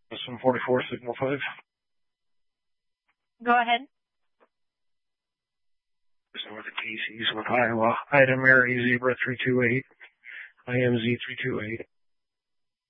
Listen 44, signal 5. Go ahead. North of Casey's with Iowa. Item Mary Zebra 328. IMZ 328.